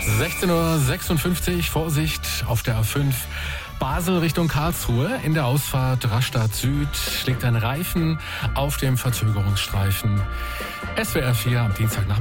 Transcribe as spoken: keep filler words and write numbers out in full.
sechzehn Uhr sechsundfünfzig, Vorsicht auf der A fünf. Basel Richtung Karlsruhe. In der Ausfahrt Rastatt Süd liegt ein Reifen auf dem Verzögerungsstreifen. S W R vier am Dienstagnachmittag.